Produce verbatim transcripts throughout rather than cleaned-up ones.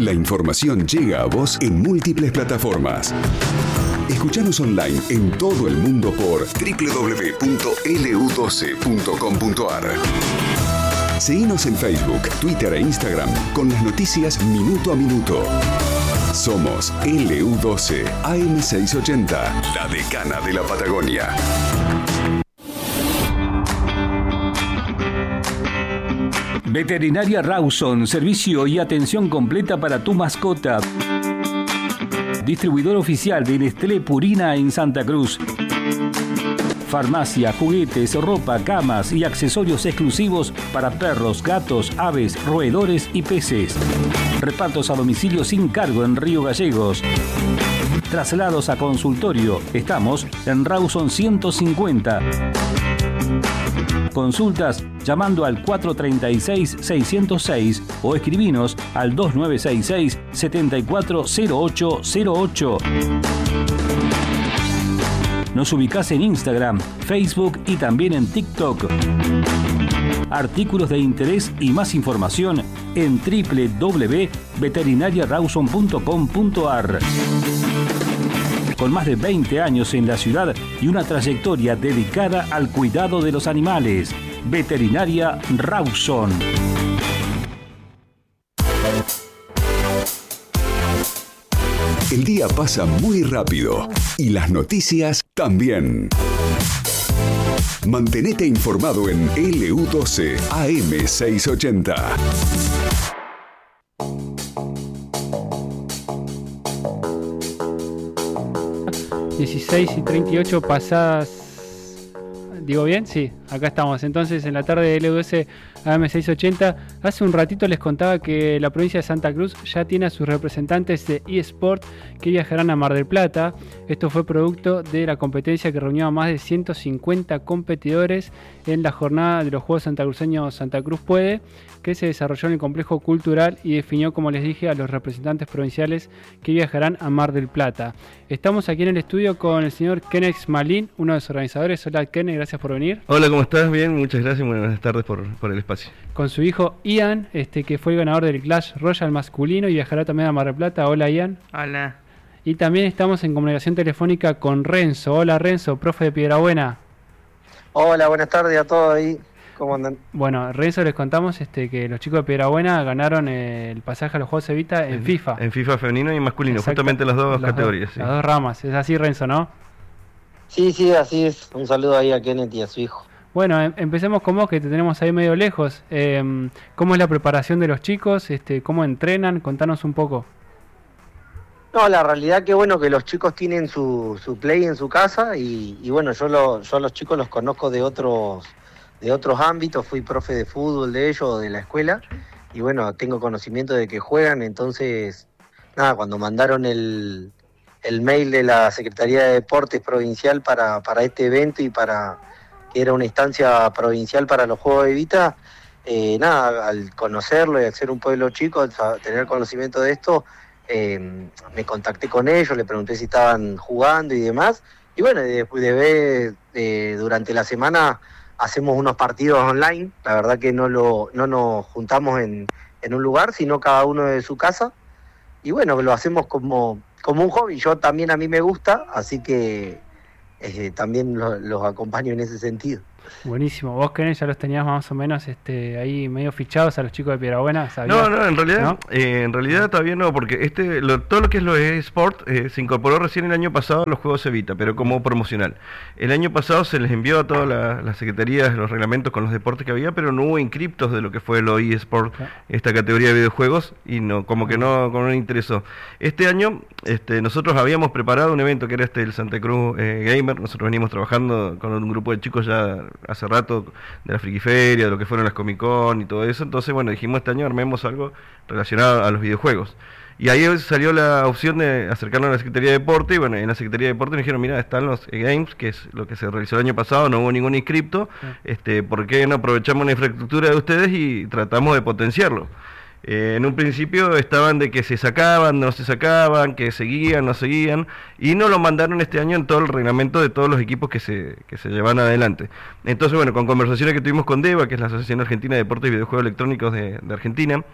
La información llega a vos en múltiples plataformas. Escuchanos online en todo el mundo por doble u doble u doble u punto ele u doce punto com punto a r. Seguinos en Facebook, Twitter e Instagram con las noticias minuto a minuto. Somos ele u doce A M seiscientos ochenta, la decana de la Patagonia. Veterinaria Rawson, servicio y atención completa para tu mascota. Distribuidor oficial de Nestlé Purina en Santa Cruz. Farmacia, juguetes, ropa, camas y accesorios exclusivos para perros, gatos, aves, roedores y peces. Repartos a domicilio sin cargo en Río Gallegos. Traslados a consultorio. Estamos en Rawson ciento cincuenta. Consultas llamando al cuatro tres seis, seis cero seis o escribinos al dos nueve seis seis, siete cuatro cero ocho cero ocho. Nos ubicás en Instagram, Facebook y también en TikTok. Artículos de interés y más información en doble u doble u doble u punto veterinaria rawson punto com punto a r. Con más de veinte años en la ciudad y una trayectoria dedicada al cuidado de los animales. Veterinaria Rawson. El día pasa muy rápido y las noticias también. Mantenete informado en ele u doce A M seiscientos ochenta. dieciséis y treinta y ocho pasadas. ¿Digo bien? Sí, acá estamos. Entonces, en la tarde de ele u doce A M seiscientos ochenta, hace un ratito les contaba que la provincia de Santa Cruz ya tiene a sus representantes de eSport que viajarán a Mar del Plata. Esto fue producto de la competencia que reunió a más de ciento cincuenta competidores en la jornada de los Juegos Santacruceños Santa Cruz Puede, que se desarrolló en el complejo cultural y definió, como les dije, a los representantes provinciales que viajarán a Mar del Plata. Estamos aquí en el estudio con el señor Kenneth Malin, uno de los organizadores. Hola Kenneth, gracias por venir. Hola, ¿cómo estás? Bien, muchas gracias y buenas tardes por, por el espacio. Con su hijo Ian, este, que fue el ganador del Clash Royale masculino y viajará también a Mar del Plata. Hola Ian. Hola. Y también estamos en comunicación telefónica con Renzo. Hola Renzo, profe de Piedrabuena. Hola, buenas tardes a todos ahí. ¿Cómo andan? Bueno, Renzo, les contamos este, que los chicos de Piedrabuena ganaron el pasaje a los Juegos Evita en, en FIFA. En FIFA femenino y masculino. Exacto. Justamente las dos las categorías. Dos, sí. Las dos ramas. Es así, Renzo, ¿no? Sí, sí, así es. Un saludo ahí a Kenneth y a su hijo. Bueno, em- empecemos con vos, que te tenemos ahí medio lejos. Eh, ¿Cómo es la preparación de los chicos? Este, ¿Cómo entrenan? Contanos un poco. No, la realidad que bueno que los chicos tienen su, su play en su casa y, y bueno, yo, lo, yo a los chicos los conozco de otros de otros ámbitos, fui profe de fútbol de ellos, de la escuela, y bueno, tengo conocimiento de que juegan, entonces, nada, cuando mandaron el, el mail de la Secretaría de Deportes Provincial para, para este evento y para que era una instancia provincial para los Juegos de Evita, eh, nada, al conocerlo y al ser un pueblo chico, al tener conocimiento de esto, eh, me contacté con ellos, le pregunté si estaban jugando y demás, y bueno, después de ver, eh, durante la semana hacemos unos partidos online, la verdad que no lo no nos juntamos en, en un lugar, sino cada uno de su casa, y bueno, lo hacemos como, como un hobby, yo también a mí me gusta, así que eh, también lo, los acompaño en ese sentido. Buenísimo. Vos, Kenneth, ya los tenías más o menos este, ahí medio fichados a los chicos de Piedrabuena. No, no, en realidad, ¿no? Eh, en realidad todavía no, porque este lo, todo lo que es lo de eSport eh, se incorporó recién el año pasado a los Juegos Evita, pero como promocional. El año pasado se les envió a todas las la secretarías los reglamentos con los deportes que había, pero no hubo inscriptos de lo que fue lo eSport, okay, esta categoría de videojuegos, y no como que no, como no interesó. Este año este, nosotros habíamos preparado un evento que era este el Santa Cruz eh, Gamer. Nosotros venimos trabajando con un grupo de chicos ya hace rato de la Frikiferia, de lo que fueron las Comic Con y todo eso. Entonces, bueno, dijimos este año armemos algo relacionado a los videojuegos. Y ahí salió la opción de acercarnos a la Secretaría de Deporte, y bueno, en la Secretaría de Deporte nos dijeron, mira, están los Games, que es lo que se realizó el año pasado, no hubo ningún inscripto, sí. este, ¿por qué no aprovechamos la infraestructura de ustedes y tratamos de potenciarlo? Eh, en un principio estaban de que se sacaban, no se sacaban, que seguían, no seguían, y nos lo mandaron este año en todo el reglamento de todos los equipos que se, que se llevan adelante. Entonces, bueno, con conversaciones que tuvimos con DEVA, que es la Asociación Argentina de Deportes y Videojuegos Electrónicos de, de Argentina,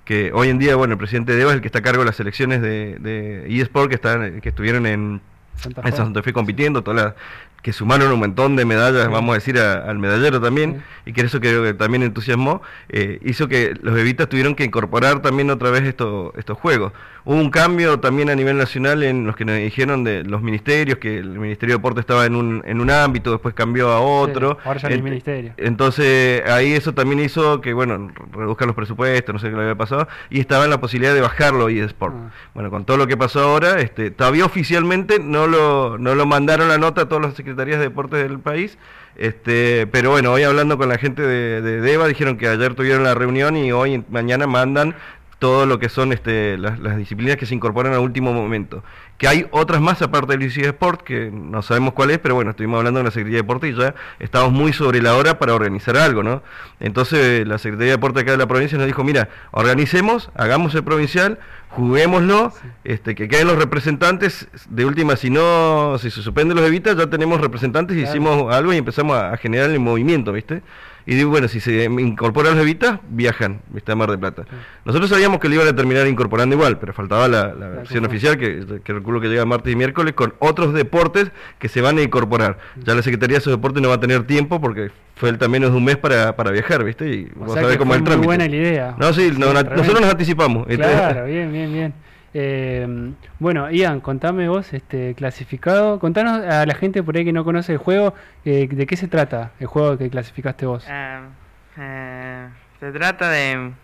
que hoy en día, bueno, el presidente de EVA es el que está a cargo de las selecciones de, de eSport que, están, que estuvieron en Santa Fe, en Santa Fe compitiendo, todas las que sumaron un montón de medallas, sí. vamos a decir, a, al medallero también, sí. y que eso creo que también entusiasmó, eh, hizo que los evitas tuvieron que incorporar también otra vez esto, estos juegos. Hubo un cambio también a nivel nacional en los que nos dijeron de los ministerios, que el Ministerio de Deporte estaba en un, en un ámbito, después cambió a otro. Sí, ahora ya no hay ministerio. Entonces ahí eso también hizo que, bueno, reduzcan los presupuestos, no sé qué le había pasado, y estaba en la posibilidad de bajarlo eSport. Ah. Bueno, con todo lo que pasó ahora, este, todavía oficialmente no lo, no lo mandaron la nota a todas las secretarías de deportes del país, este, pero bueno, hoy hablando con la gente de, de, de EVA, dijeron que ayer tuvieron la reunión y hoy, mañana mandan todo lo que son este, las, las disciplinas que se incorporan al último momento. Que hay otras más aparte del eSport, que no sabemos cuál es, pero bueno, estuvimos hablando de la Secretaría de Deporte y ya estamos muy sobre la hora para organizar algo, ¿no? Entonces la Secretaría de Deporte acá de la provincia nos dijo, mira, organicemos, hagamos el provincial, juguémoslo, sí. este, que queden los representantes, de última, si no, si se suspenden los evitas, ya tenemos representantes y claro. hicimos algo y empezamos a, a generar el movimiento, ¿viste? Y digo, bueno, si se incorporan los evitas, viajan, ¿viste? A Mar del Plata. Sí. Nosotros sabíamos que lo iban a terminar incorporando igual, pero faltaba la, la versión oficial, que, que recuerdo que llega martes y miércoles, con otros deportes que se van a incorporar. Ya la Secretaría de esos deportes no va a tener tiempo, porque falta menos de un mes para, para viajar, ¿viste? Y o vos sabés cómo es el trámite. Muy buena la idea. No, sí, sí no, na, nosotros nos anticipamos. Claro, bien, bien, bien. Eh, bueno, Ian, contame vos, este clasificado, contanos a la gente por ahí que no conoce el juego, eh, ¿de qué se trata el juego que clasificaste vos? Uh, uh, se trata de...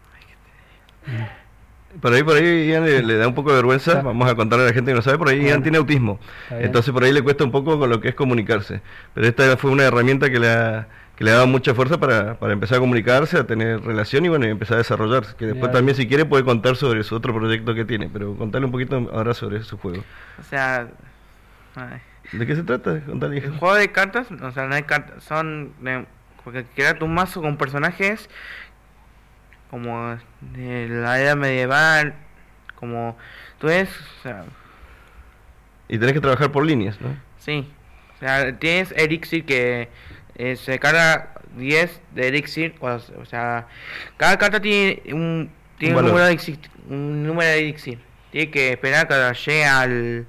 Por ahí, por ahí Ian le, le da un poco de vergüenza, está. Vamos a contarle a la gente que no sabe, por ahí bueno. Ian tiene autismo, entonces por ahí le cuesta un poco con lo que es comunicarse, pero esta fue una herramienta que le ha... que le ha dado mucha fuerza para, para empezar a comunicarse, a tener relación y bueno, y empezar a desarrollarse. Que después ya, también, si quiere, puede contar sobre su otro proyecto que tiene, pero contarle un poquito ahora sobre su juego. O sea... Ay. ¿De qué se trata? Contale. El juego de cartas, o sea, no hay cartas, son... De, porque creas un mazo con personajes como de la edad medieval, como... Tú ves, o sea... Y tenés que trabajar por líneas, ¿no? Sí. O sea, tienes Elixir que... Eh, se carga diez de elixir, o sea, cada carta tiene un tiene un, un, número de elixir, un número de elixir. Tiene que esperar que llegue al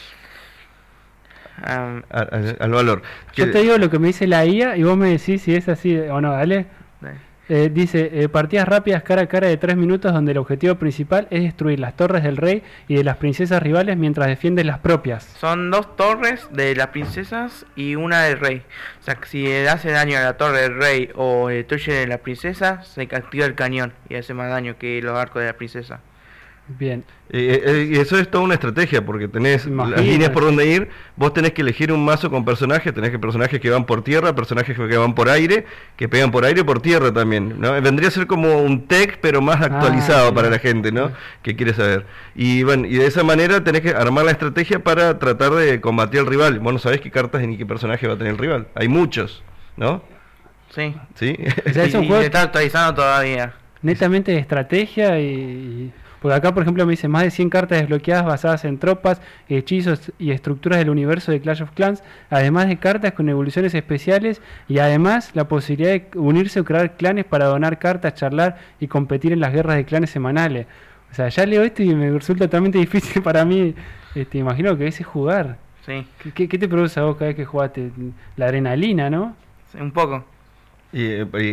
um, al, al, al valor. Yo te digo lo que me dice la I A y vos me decís si es así o no, dale. Eh, dice, eh, partidas rápidas cara a cara de tres minutos donde el objetivo principal es destruir las torres del rey y de las princesas rivales mientras defiendes las propias. Son dos torres de las princesas y una del rey. O sea, que si le hace daño a la torre del rey o destruye la princesa, se activa el cañón y hace más daño que los arcos de la princesa. Bien. Eh, eh, y eso es toda una estrategia, porque tenés Imagina, las líneas por donde ir, vos tenés que elegir un mazo con personajes, tenés que personajes que van por tierra, personajes que van por aire, que pegan por aire y por tierra también, ¿no? Vendría a ser como un tech, pero más actualizado ah, para la gente, ¿no? Que quiere saber. Y bueno, y de esa manera tenés que armar la estrategia para tratar de combatir al rival. Vos no sabés qué cartas ni qué personaje va a tener el rival. Hay muchos, ¿no? Sí. ¿Sí? O sea, es un y, juego y está actualizando todavía. Netamente de estrategia y... Porque acá, por ejemplo, me dice más de cien cartas desbloqueadas basadas en tropas, hechizos y estructuras del universo de Clash of Clans, además de cartas con evoluciones especiales y además la posibilidad de unirse o crear clanes para donar cartas, charlar y competir en las guerras de clanes semanales. O sea, ya leo esto y me resulta totalmente difícil para mí. Este, imagino que ese es jugar. Sí. ¿Qué, qué, qué te produce a vos cada vez que jugaste? La adrenalina, ¿no? Sí, un poco. Y,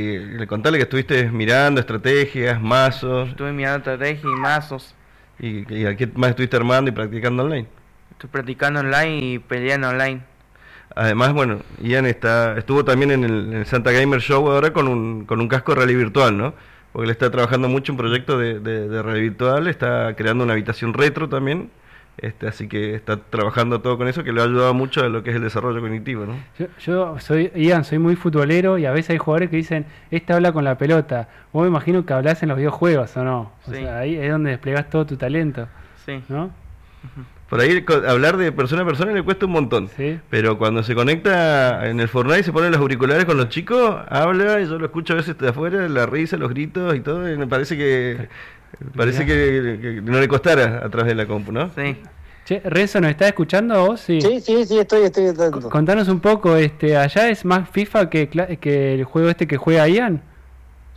y contarle que estuviste mirando estrategias, mazos. Estuve mirando estrategias y mazos. ¿Y, y a qué más estuviste armando y practicando online? Estoy practicando online y peleando online. Además, bueno, Ian está, estuvo también en el, en el Santa Gamer Show ahora con un, con un casco de realidad virtual, ¿no? Porque él está trabajando mucho en proyectos de, de, de realidad virtual, está creando una habitación retro también. Este, así que está trabajando todo con eso, que le ha ayudado mucho a lo que es el desarrollo cognitivo, ¿no? Yo, yo soy, Ian, soy muy futbolero y a veces hay jugadores que dicen, este habla con la pelota. Vos me imagino que hablás en los videojuegos, ¿o no? O sí. sea, ahí es donde desplegás todo tu talento. Sí. ¿No? Uh-huh. Por ahí hablar de persona a persona le cuesta un montón. ¿Sí? Pero cuando se conecta en el Fortnite, se ponen los auriculares con los chicos, habla y yo lo escucho a veces de afuera, la risa, los gritos y todo, y me parece que... Parece que, que no le costara a través de la compu, ¿no? Sí. Che, Renzo, ¿nos estás escuchando a vos? Sí, sí, sí, sí estoy, estoy atento. Contanos un poco, este, ¿allá es más FIFA que, que el juego este que juega Ian?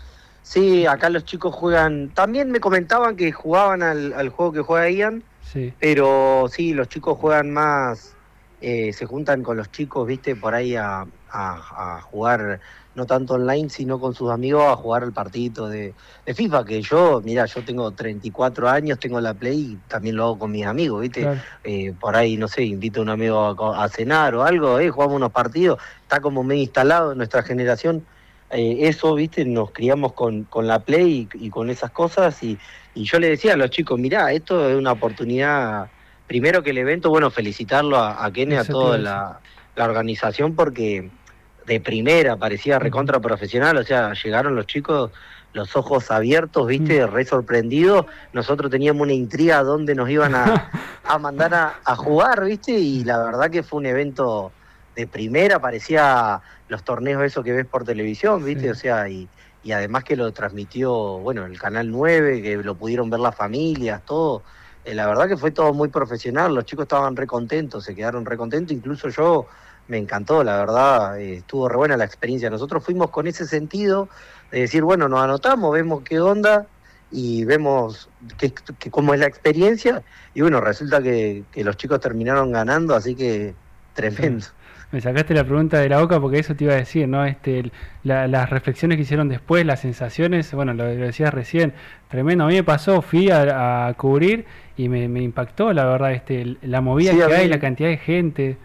Sí, acá los chicos juegan, también me comentaban que jugaban al, al juego que juega Ian, Sí. pero sí, los chicos juegan más, eh, se juntan con los chicos, viste, por ahí a, a, a jugar, no tanto online, sino con sus amigos a jugar el partidito de, de FIFA, que yo, mira, yo tengo treinta y cuatro años, tengo la Play y también lo hago con mis amigos, viste, Claro. eh, por ahí, no sé, invito a un amigo a, a cenar o algo, eh, jugamos unos partidos, está como medio instalado en nuestra generación. Eh, eso, viste, nos criamos con, con la Play y, y con esas cosas y, y yo le decía a los chicos, mirá, esto es una oportunidad, primero que el evento, bueno, felicitarlo a, a Kenneth, a Eso te toda iba a la, la organización porque de primera parecía recontra profesional, o sea, llegaron los chicos los ojos abiertos, viste, re sorprendidos, nosotros teníamos una intriga dónde nos iban a, a mandar a, a jugar, viste, y la verdad que fue un evento de primera, parecía los torneos esos que ves por televisión, ¿viste? Sí. O sea, y, y además que lo transmitió, bueno, el Canal nueve, que lo pudieron ver las familias, todo. Eh, la verdad que fue todo muy profesional, los chicos estaban re contentos, se quedaron re contentos, incluso yo me encantó, la verdad, eh, estuvo re buena la experiencia. Nosotros fuimos con ese sentido de decir, bueno, nos anotamos, vemos qué onda y vemos qué, qué, cómo es la experiencia, y bueno, resulta que, que los chicos terminaron ganando, así que tremendo. Me sacaste la pregunta de la boca porque eso te iba a decir, ¿no? Este, la, las reflexiones que hicieron después, las sensaciones, bueno, lo, lo decías recién, tremendo. A mí me pasó, fui a, a cubrir y me, me impactó, la verdad, este, la movida Sí, que a mí- hay, la cantidad de gente.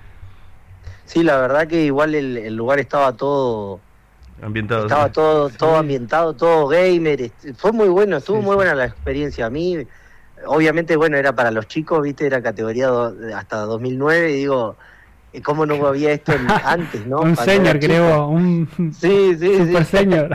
Sí, la verdad que igual el, el lugar estaba todo, Ambientado. estaba sí. todo, Sí. todo ambientado, todo gamer, este, fue muy bueno, estuvo Sí, muy sí. buena la experiencia. A mí, obviamente, bueno, era para los chicos, viste, era categoría do- hasta dos mil nueve, y digo, eh, ¿cómo no había esto en- antes, no? un Cuando señor, era chico. creo, un Sí, sí, super sí. señor.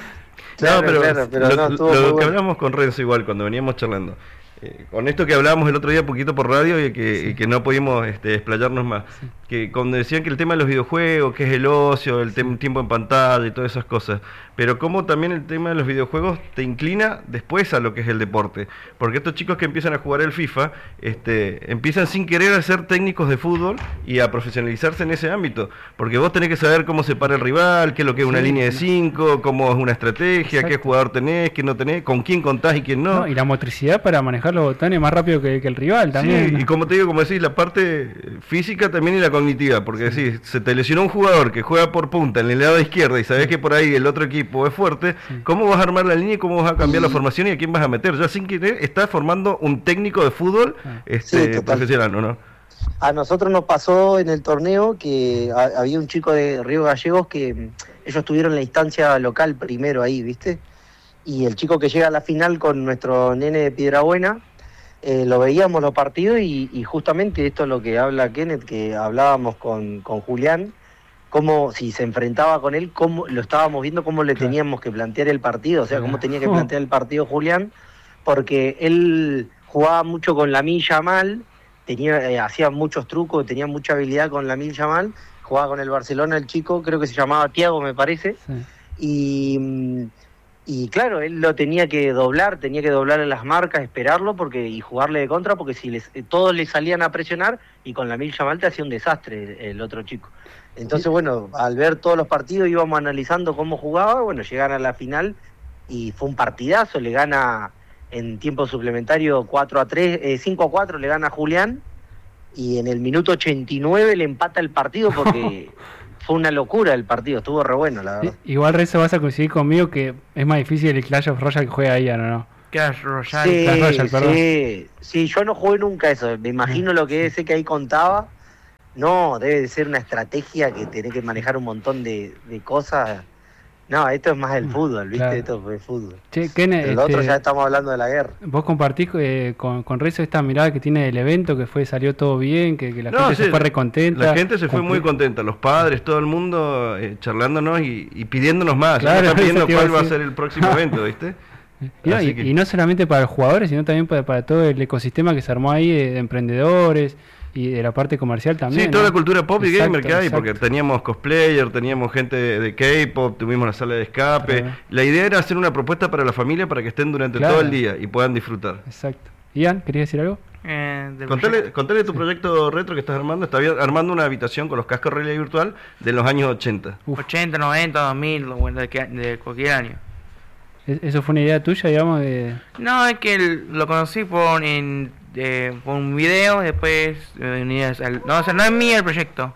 Claro, no, pero, claro, pero lo, no, estuvo lo muy que bueno. hablamos con Renzo igual, cuando veníamos charlando, eh, con esto que hablábamos el otro día poquito por radio y que, Sí. y que no pudimos este, explayarnos más, que cuando decían que el tema de los videojuegos, que es el ocio, el tem- tiempo en pantalla y todas esas cosas, pero como también el tema de los videojuegos te inclina después a lo que es el deporte, porque estos chicos que empiezan a jugar el FIFA, este, empiezan sin querer a ser técnicos de fútbol y a profesionalizarse en ese ámbito, porque vos tenés que saber cómo se para el rival, qué es lo que es una Sí. línea de cinco, cómo es una estrategia, qué Exacto. jugador tenés, qué no tenés, con quién contás y quién no. No, y la motricidad para manejar los botones más rápido que, que el rival también. Sí, y como te digo, como decís, la parte física también y la cognitiva, porque decís, se te lesionó un jugador que juega por punta en el lado izquierdo y sabés que por ahí el otro equipo es fuerte, ¿cómo vas a armar la línea y cómo vas a cambiar la formación y a quién vas a meter? Ya sin querer estás formando un técnico de fútbol Ah. este, Sí, total. profesional, ¿o no? A nosotros nos pasó en el torneo que a- había un chico de Río Gallegos que mm, ellos tuvieron la instancia local primero ahí, ¿viste? Y el chico que llega a la final con nuestro nene de Piedrabuena, eh, lo veíamos los partidos y, y justamente esto es lo que habla Kenneth, que hablábamos con, con Julián, cómo si se enfrentaba con él, cómo lo estábamos viendo, cómo le Claro. teníamos que plantear el partido, o sea, cómo tenía que Oh. plantear el partido Julián, porque él jugaba mucho con Lamine Yamal, tenía, eh, hacía muchos trucos, tenía mucha habilidad con Lamine Yamal, jugaba con el Barcelona el chico, creo que se llamaba Thiago, me parece, Sí. y, mm, y claro, él lo tenía que doblar, tenía que doblar en las marcas, esperarlo porque y jugarle de contra, porque si les, eh, todos le salían a presionar, y con Lamine Yamal te hacía un desastre el, el otro chico. Entonces, bueno, al ver todos los partidos íbamos analizando cómo jugaba, bueno, llegan a la final y fue un partidazo, le gana en tiempo suplementario cuatro a tres, eh, cinco a cuatro le gana a Julián, y en el minuto ochenta y nueve le empata el partido porque fue una locura el partido, estuvo re bueno, la verdad. I- Igual Rezo vas a coincidir conmigo que es más difícil el Clash of Royale que juega ahí, ¿o no? Clash Royale. Sí, Clash Royale, perdón. sí, sí, yo no jugué nunca eso, me imagino lo que ese que ahí contaba. No, debe de ser una estrategia que tenés que manejar un montón de, de cosas. No, esto es más el fútbol, ¿viste? Claro. Esto es fútbol. Che, Kenneth, Pero lo otro este, ya estamos hablando de la guerra. vos compartís eh, con, con Rezo esta mirada que tiene del evento, que fue salió todo bien, que, que la No, gente sí, se fue recontenta. La gente se fue muy Cumplí- contenta, los padres, todo el mundo eh, charlándonos y, y pidiéndonos más. Claro, Ya nos están pidiendo eso te iba a cuál va a decir. ser el próximo evento, ¿viste? Y no, Así y- que- y no solamente para los jugadores, sino también para, para todo el ecosistema que se armó ahí de, de emprendedores y de la parte comercial también. Sí, toda ¿no? la cultura pop y Exacto, gamer que hay, exacto. porque teníamos cosplayer, teníamos gente de, de K-pop, tuvimos la sala de escape. Claro. La idea era hacer una propuesta para la familia para que estén durante Claro. todo el día y puedan disfrutar. Exacto. Ian, ¿querías decir algo? Eh, del Contale, proyecto. contale tu proyecto retro que estás armando. Está armando una habitación con los cascos de realidad virtual de los años ochenta. Uf. ochenta, noventa, dos mil, bueno, de, que- de cualquier año. ¿Eso fue una idea tuya, digamos? De... No, es que lo conocí por, en, eh, por un video, después... Eh, no, o sea, no es mío el proyecto.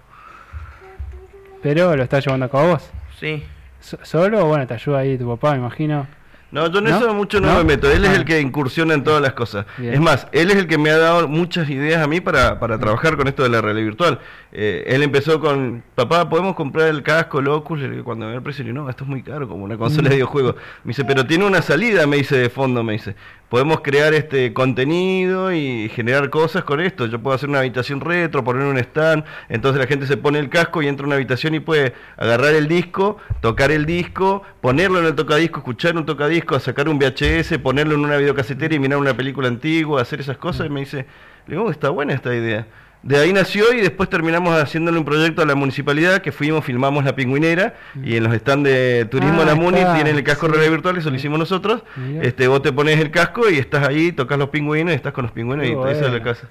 Pero lo estás llevando a cabo vos. Sí. ¿Solo o bueno, te ayuda ahí tu papá, me imagino? No, yo en ¿No? eso mucho no, ¿No? me meto, él Ah. es el que incursiona en todas las cosas. Bien. Es más, él es el que me ha dado muchas ideas a mí para, para trabajar con esto de la realidad virtual. Eh, él empezó con, papá, ¿podemos comprar el casco, el Oculus? Le digo, cuando me ve el precio, le digo, no, esto es muy caro, como una consola de videojuegos. Me dice, pero tiene una salida, me dice, de fondo, me dice. Podemos crear este contenido y generar cosas con esto. Yo puedo hacer una habitación retro, poner un stand, entonces la gente se pone el casco y entra a una habitación y puede agarrar el disco, tocar el disco, ponerlo en el tocadisco, escuchar un tocadisco, sacar un V H S, ponerlo en una videocasetera y mirar una película antigua, hacer esas cosas. Y me dice, le digo, está buena esta idea. De ahí nació y después terminamos haciéndole un proyecto a la municipalidad, que fuimos, filmamos La Pingüinera, y en los stands de turismo Ah, de la Muni está, tienen el casco sí. de realidad virtual, eso lo hicimos nosotros. Mirá. Este, vos te pones el casco y estás ahí, tocas los pingüinos y estás con los pingüinos Qué y te traes a la bueno. casa.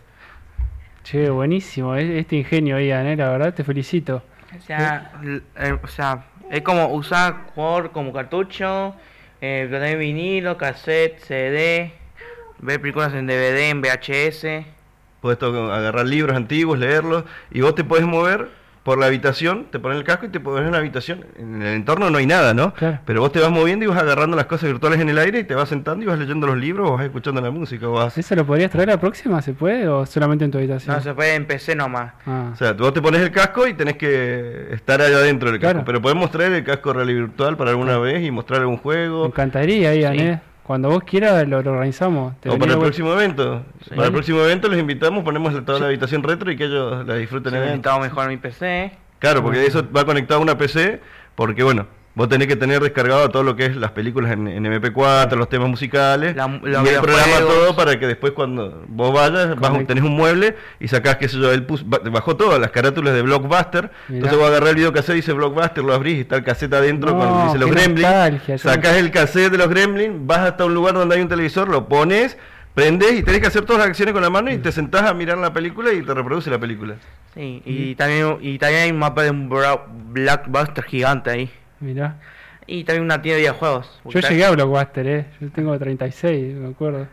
Che, buenísimo, es- este ingenio, Ian, eh, la verdad te felicito. O sea, l- eh, o sea, es como usar jugador como cartucho, eh, tener vinilo, cassette, C D, ver películas en D V D, en V H S. Puedes to- agarrar libros antiguos, leerlos, y vos te podés mover por la habitación, te pones el casco y te pones en la habitación. En el entorno no hay nada, ¿no? Claro. Pero vos te vas moviendo y vas agarrando las cosas virtuales en el aire y te vas sentando y vas leyendo los libros o vas escuchando la música. O, vas... ¿Eso lo podrías traer la próxima? ¿Se puede o solamente en tu habitación? No, se puede en P C nomás. Ah. o sea, vos te pones el casco y tenés que estar allá adentro del casco. Claro. Pero podemos traer el casco realidad virtual para alguna vez y mostrar algún Me juego. encantaría, Ian, Sí. eh. Cuando vos quieras lo, lo organizamos. Te O venís para de el vuelta. próximo evento. Sí. Para el próximo evento los invitamos, ponemos toda la habitación retro y que ellos la disfruten Se en el evento. necesitaba mejor mi P C. Claro, porque eso va conectado a una P C, porque bueno, vos tenés que tener descargado todo lo que es las películas en, en M P cuatro, los temas musicales, La- los y el programa videojuegos. todo para que después cuando vos vayas, vas, Conecta. tenés un mueble y sacás, qué sé yo, él pus- ba- bajó todas las carátulas de Blockbuster, Mirá. entonces vos agarrás el video cassette, dice Blockbuster, lo abrís y está el cassette adentro, No, con, dice los qué Gremlins, nostalgia, yo sacás no- el cassette de los Gremlins, vas hasta un lugar donde hay un televisor, lo pones, prendés y tenés que hacer todas las acciones con la mano y te sentás a mirar la película y te reproduce la película. Sí, y también y también hay un mapa de un bra- Blockbuster gigante ahí. Mirá. Y también una tienda de videojuegos. Yo llegué a Blockbuster, eh. Yo tengo treinta y seis, me acuerdo.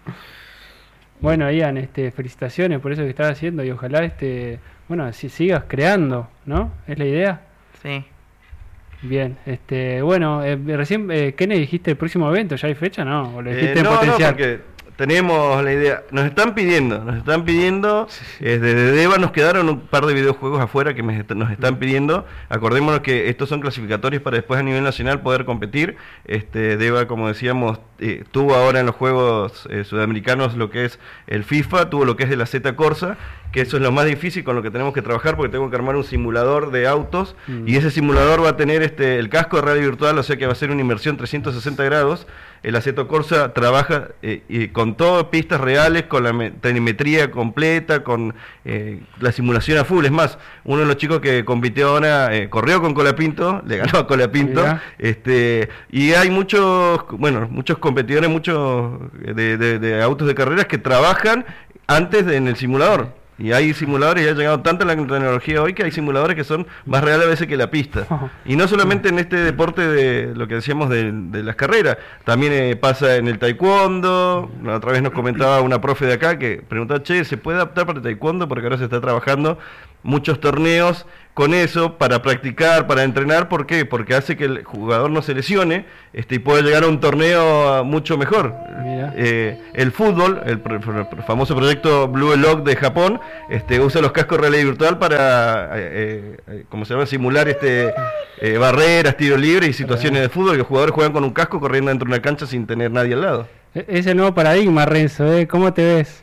Bueno, Ian, este, felicitaciones por eso que estás haciendo y ojalá este, bueno, si sigas creando, ¿no? ¿Es la idea? Sí. Bien, este, bueno, eh, recién, eh, ¿qué me dijiste el próximo evento? ¿Ya hay fecha? No, o lo dijiste Eh, en no, potencial. no, porque tenemos la idea. Nos están pidiendo, nos están pidiendo. eh, Desde Deva nos quedaron un par de videojuegos afuera que me est- nos están pidiendo. Acordémonos que estos son clasificatorios para después a nivel nacional poder competir. Este Deva, como decíamos, eh, tuvo ahora en los juegos eh, sudamericanos lo que es el FIFA, tuvo lo que es de la Z Corsa, que eso es lo más difícil con lo que tenemos que trabajar porque tengo que armar un simulador de autos Mm. y ese simulador va a tener este el casco de realidad virtual, o sea que va a ser una inmersión trescientos sesenta grados. El Assetto Corsa trabaja eh, y con todas pistas reales, con la me- telemetría completa, con eh, la simulación a full. Es más, uno de los chicos que compitió ahora eh, corrió con Colapinto, le ganó a Colapinto. Mirá. Este, y hay muchos, bueno, muchos competidores, muchos de, de- de autos de carreras que trabajan antes de, en el simulador. Y hay simuladores, y ha llegado tanta la tecnología hoy que hay simuladores que son más reales a veces que la pista. Y no solamente en este deporte de lo que decíamos de, de las carreras, también eh, pasa en el taekwondo. La otra vez nos comentaba una profe de acá que preguntaba, che, ¿se puede adaptar para el taekwondo? Porque ahora se está trabajando muchos torneos con eso para practicar, para entrenar. ¿Por qué? Porque hace que el jugador no se lesione este, y pueda llegar a un torneo mucho mejor. Mira. Eh, el fútbol, el, pro- pro- famoso proyecto Blue Lock de Japón, este, usa los cascos de realidad virtual para, eh, eh, ¿cómo se llama? Simular este, eh, barreras, tiros libres y situaciones de fútbol. Que los jugadores juegan con un casco corriendo dentro de una cancha sin tener nadie al lado. E- Es el nuevo paradigma, Renzo, ¿eh? ¿Cómo te ves?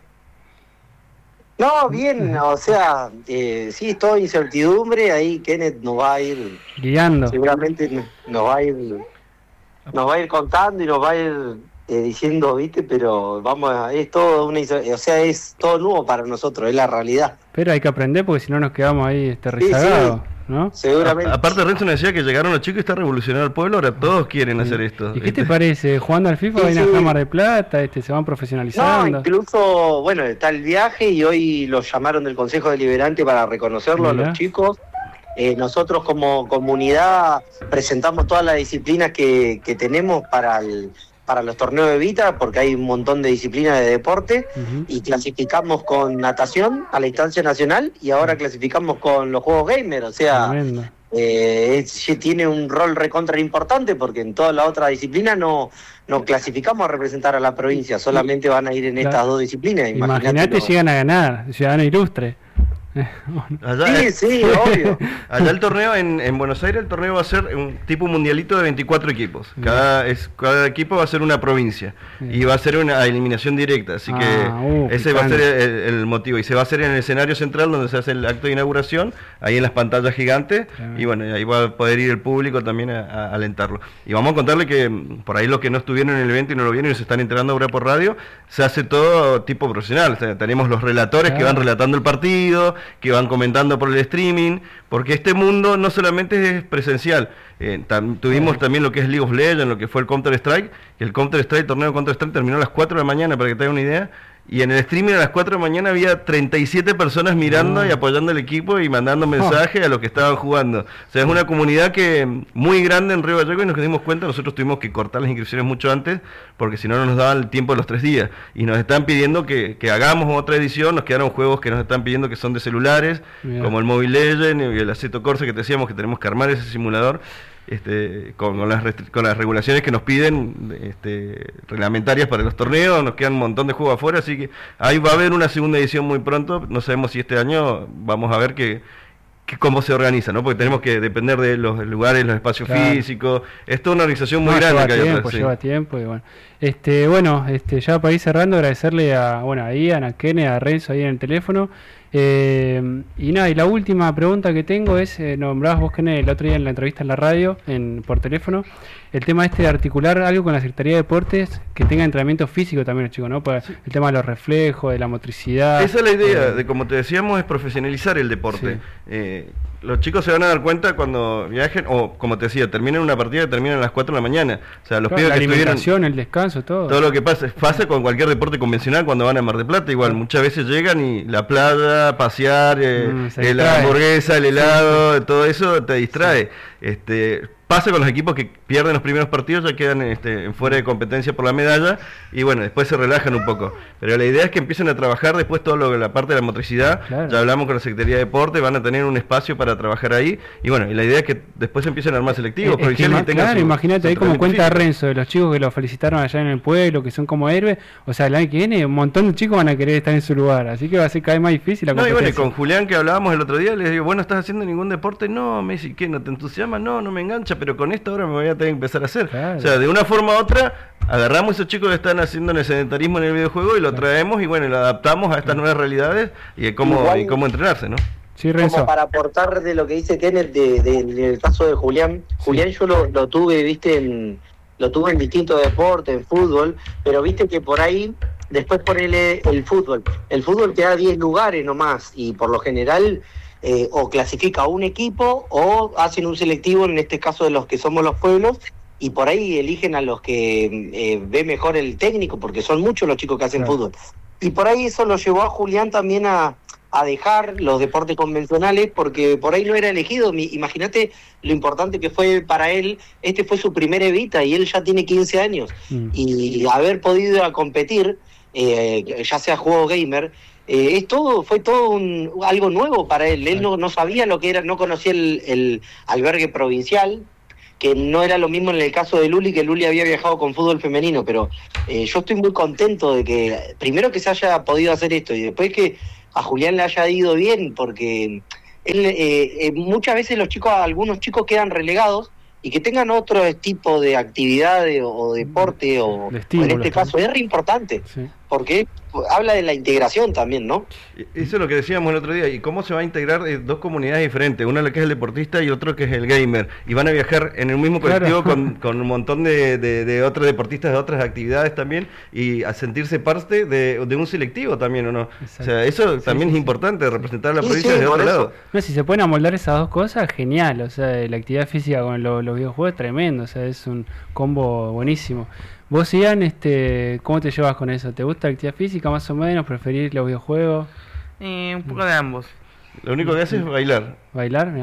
No, bien, o sea, eh, sí, es toda incertidumbre, ahí Kenneth nos va a ir, Guiando. seguramente nos- nos va a ir, nos va a ir contando y nos va a ir eh, diciendo, viste, pero vamos, a- es todo una, incer- o sea, es todo nuevo para nosotros, es la realidad, Pero hay que aprender porque si no nos quedamos ahí este, Sí, rezagados, ¿no? seguramente. A- aparte Renzo nos decía que llegaron los chicos y está revolucionando el pueblo, ahora todos quieren hacer esto. ¿Y qué te Este, parece? Jugando al FIFA Sí, hay sí. una cámara de plata, este, se van No, profesionalizando. incluso, bueno, está el viaje y hoy los llamaron del Consejo Deliberante para reconocerlo a Mirá. los chicos. Eh, nosotros como comunidad presentamos todas las disciplinas que, que tenemos para el, para los torneos de Vita, porque hay un montón de disciplinas de deporte, uh-huh. y clasificamos con natación a la instancia nacional y ahora uh-huh. clasificamos con los juegos gamer, o sea, eh, es, tiene un rol recontra importante porque en todas las otras disciplinas no, no clasificamos a representar a la provincia, solamente van a ir en claro. estas dos disciplinas. Imagínate, llegan a ganar, ciudadano ilustre. Allá, sí, sí, obvio. Allá el torneo en, en Buenos Aires, el torneo va a ser un tipo mundialito de veinticuatro equipos. Cada, es, cada equipo va a ser una provincia y va a ser una eliminación directa. Así ah, que uh, ese picante. va a ser el, el motivo. Y se va a hacer en el escenario central donde se hace el acto de inauguración, ahí en las pantallas gigantes. Claro. Y bueno, ahí va a poder ir el público también a, a alentarlo. Y vamos a contarle que por ahí los que no estuvieron en el evento y no lo vieron y se están enterando ahora por radio, se hace todo tipo profesional. O sea, tenemos los relatores claro. que van relatando el partido, que van comentando por el streaming, porque este mundo no solamente es presencial, eh, tam, tuvimos también lo que es League of Legends, lo que fue el Counter Strike, que el Counter Strike, el torneo de Counter Strike terminó a las cuatro de la mañana, para que te hagan una idea, y en el streaming a las cuatro de la mañana había treinta y siete personas mirando oh. y apoyando al equipo y mandando mensajes oh. a los que estaban jugando. O sea, es una comunidad que muy grande en Río Gallegos y nos dimos cuenta, nosotros tuvimos que cortar las inscripciones mucho antes porque si no, no nos daban el tiempo de los tres días. Y nos están pidiendo que, que hagamos otra edición, nos quedaron juegos que nos están pidiendo que son de celulares, yeah. como el Mobile Legends y el Assetto Corsa que te decíamos que tenemos que armar ese simulador. Este, con, con, las con las regulaciones que nos piden este, reglamentarias para los torneos, nos quedan un montón de juegos afuera, así que ahí va a haber una segunda edición muy pronto, no sabemos si este año, vamos a ver que, que cómo se organiza, ¿no? Porque tenemos que depender de los lugares, los espacios claro. físicos, es toda una organización muy no, grande lleva que hay tiempo, atrás, lleva sí. tiempo y bueno. Este, bueno, este, ya para ir cerrando, agradecerle a, bueno, a Ian, a Kenneth, a Renzo ahí en el teléfono. Eh, y nada, y la última pregunta que tengo es, eh, nombrabas vos, Kenneth, el otro día en la entrevista en la radio, en, por teléfono, el tema este de articular algo con la Secretaría de Deportes que tenga entrenamiento físico también los chicos, ¿no? Para sí. el tema de los reflejos, de la motricidad. Esa es la idea, eh, de como te decíamos, es profesionalizar el deporte. Sí. Eh, los chicos se van a dar cuenta cuando viajen, o como te decía, terminen una partida y terminan a las cuatro de la mañana. O sea, los claro, pibes la que alimentación, estuvieron, el descanso, todo. Todo lo que pasa, pasa con cualquier deporte convencional cuando van a Mar del Plata, igual, muchas veces llegan y la playa, pasear, eh, mm, eh, la hamburguesa, el helado, sí. todo eso te distrae. Sí. Este, pasa con los equipos que pierden los primeros partidos, ya quedan este, fuera de competencia por la medalla y bueno, después se relajan un poco. Pero la idea es que empiecen a trabajar después todo lo que la parte de la motricidad, claro. ya hablamos con la Secretaría de Deporte, van a tener un espacio para trabajar ahí y bueno, y la idea es que después empiecen a armar selectivos, es provinciales que, y tengan Claro, su, imagínate ahí como cuenta físico. Renzo, de los chicos que lo felicitaron allá en el pueblo, que son como héroes, o sea, el año que viene un montón de chicos van a querer estar en su lugar, así que va a ser cada vez más difícil la no, competencia. Y bueno, y con Julián que hablábamos el otro día, les digo, bueno, ¿estás haciendo ningún deporte? No, me dice, ¿qué? ¿No te entusiasma? No, no me engancha, pero con esto ahora me voy a tener que empezar a hacer. Claro. O sea, de una forma u otra, agarramos a esos chicos que están haciendo en el sedentarismo en el videojuego y lo claro. traemos y bueno, lo adaptamos a estas claro. nuevas realidades y cómo, Igual, y cómo entrenarse, ¿no? Sí, Renzo. Como para aportar de lo que dice Kenneth de, de, de, del caso de Julián. Sí. Julián yo lo, lo tuve, viste, en, lo tuve en distintos deportes, en fútbol, pero viste que por ahí, después ponele el fútbol. El fútbol te da diez lugares nomás y por lo general... Eh, o clasifica a un equipo o hacen un selectivo, en este caso de los que somos los pueblos, y por ahí eligen a los que eh, ve mejor el técnico, porque son muchos los chicos que hacen claro. fútbol. Y por ahí eso lo llevó a Julián también a, a dejar los deportes convencionales, porque por ahí no era elegido. Imagínate lo importante que fue para él, este fue su primer Evita y él ya tiene quince años, mm. y haber podido a competir, eh, ya sea juego gamer, Eh, es todo, fue todo un, algo nuevo para él. Él no, no sabía lo que era, no conocía el, el albergue provincial, que no era lo mismo en el caso de Luli, que Luli había viajado con fútbol femenino, pero eh, yo estoy muy contento de que, primero que se haya podido hacer esto, y después que a Julián le haya ido bien, porque él, eh, eh, muchas veces los chicos, algunos chicos quedan relegados, y que tengan otro tipo de actividades o deporte, o, de estímulo, o en este caso es re importante, sí. porque habla de la integración también, ¿no? Eso es lo que decíamos el otro día, y cómo se va a integrar eh, dos comunidades diferentes, una la que es el deportista y otro que es el gamer, y van a viajar en el mismo colectivo claro. con, con un montón de, de, de otros deportistas de otras actividades también, y a sentirse parte de, de un selectivo también, ¿o no? Exacto. O sea, eso sí, también sí, es importante, representar a la sí, provincia sí, de otro lado. No, si se pueden amoldar esas dos cosas, genial, o sea, la actividad física con los, los videojuegos es tremendo, o sea, es un combo buenísimo. Vos, Ian, este, ¿cómo te llevas con eso? ¿Te gusta la actividad física más o menos? ¿Preferís los videojuegos? Eh, un poco de ambos. Lo único que haces es bailar. ¿Bailar? Mirá.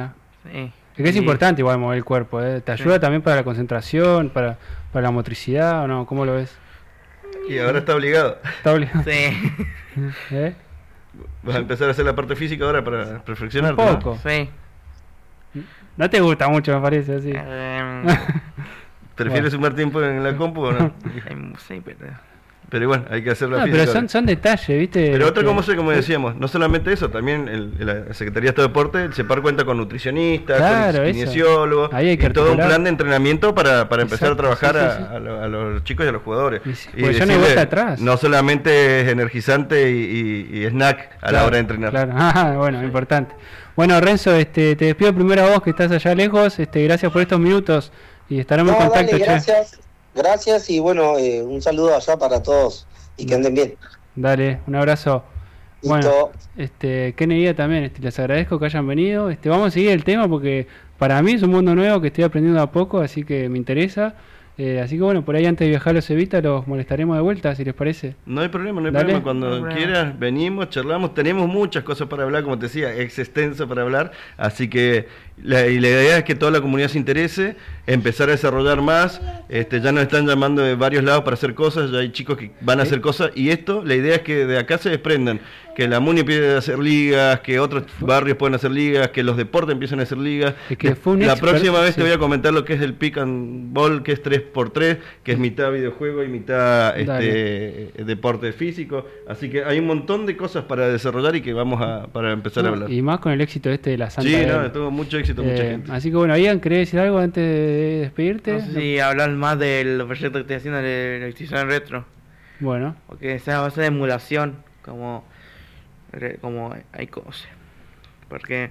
Sí. Es que es Y- importante igual mover el cuerpo, ¿eh? Te ayuda Sí. también para la concentración, para, para la motricidad, ¿o no? ¿Cómo lo ves? Y ahora está obligado. ¿Está obligado? Sí. ¿Eh? Vas a empezar a hacer la parte física ahora para Un perfeccionarte, ¿no? poco. Sí. No te gusta mucho, me parece, así. Em, ¿Prefieres sumar tiempo en la compu o no? em, sí, pero... Pero bueno, hay que hacer la No, física. pero son, ahora. son detalles, ¿viste? Pero otra Que- cosa, como decíamos, no solamente eso, también el, la Secretaría de Estado de Deporte, el CEPAR cuenta con nutricionistas, Claro, con eso. kinesiólogos, Ahí hay que y todo un articular. plan de entrenamiento para, para empezar Exacto, a trabajar sí, sí, a- sí. A, lo- a los chicos y a los jugadores. Y sí, Y porque ya no hay decirle, vuelta atrás. no solamente es energizante y, y- y snack a la Claro, hora de entrenar. Claro, ah, bueno, importante. Bueno, Renzo, este, te despido primero a vos que estás allá lejos. Este, gracias por estos minutos y estaremos No, en contacto, dale, che. gracias. Gracias y bueno, eh, un saludo allá para todos y que anden bien. Dale, un abrazo. Listo. Bueno, este, qué energía también, este, les agradezco que hayan venido. Este, vamos a seguir el tema porque para mí es un mundo nuevo que estoy aprendiendo a poco, así que me interesa. Eh, así que bueno, por ahí antes de viajar a los Evita los molestaremos de vuelta, si les parece. No hay problema, no hay Dale. problema. Cuando No hay problema. quieras, venimos, charlamos. Tenemos muchas cosas para hablar, como te decía, es extenso para hablar. Así que la, y la idea es que toda la comunidad se interese, empezar a desarrollar más. Este, ya nos están llamando de varios lados para hacer cosas, ya hay chicos que van a hacer cosas. Y esto, la idea es que de acá se desprendan. Que la MUNI empiece a hacer ligas, que otros barrios puedan hacer ligas, que los deportes empiecen a hacer ligas. Es que fue un la expert- próxima vez sí. te voy a comentar lo que es el pick and ball, que es tres por tres, que es mitad videojuego y mitad este, eh, deporte físico. Así que hay un montón de cosas para desarrollar y que vamos a para empezar a No, hablar. y más con el éxito este de la Santa. Sí, de- no, tuvo mucho éxito, mucha Eh, gente. así que bueno, Ian, ¿querés decir algo antes de despedirte? No sé si hablar más del proyecto que estoy haciendo de la Extinción Retro. Bueno, Porque esa base de emulación, como, re- como hay cosas. Porque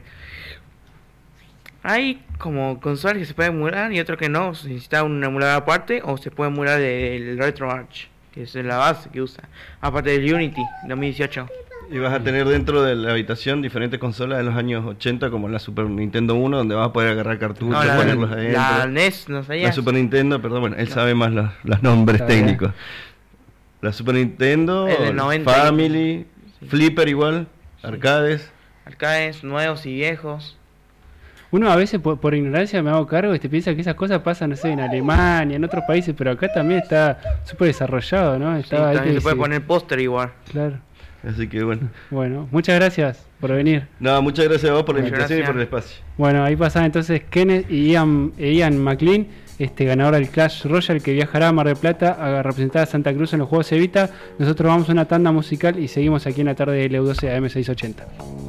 hay como consolas que se pueden emular y otros que no. Se necesita un emulador aparte o se puede emular del RetroArch, que es la base que usa. Aparte del Unity dos mil dieciocho. Y vas a tener dentro de la habitación diferentes consolas de los años ochenta, como la Super Nintendo uno, donde vas a poder agarrar cartuchos, No, la, ponerlos adentro. la N E S, no sabía. La Super Nintendo, perdón, bueno, él sabe más los, los nombres Está bien. técnicos. La Super Nintendo, El del noventa. Family, Sí. Flipper igual, arcades. Arcades nuevos y viejos. uno a veces por, por ignorancia me hago cargo y te piensa que esas cosas pasan, no sé, en Alemania, en otros países, pero acá también está súper desarrollado, ¿no? Sí, Está, hay también que se puede decir- poner póster igual. Claro. Así que bueno. Bueno, muchas gracias por venir. No, muchas gracias a vos por la Muchas invitación y gracias. por el espacio. Bueno, ahí pasan entonces Kenneth y Ian, e Ian McLean, este ganador del Clash Royale, que viajará a Mar del Plata a representar a Santa Cruz en los Juegos Evita. Nosotros vamos a una tanda musical y seguimos aquí en la tarde de L U doce A M seiscientos ochenta.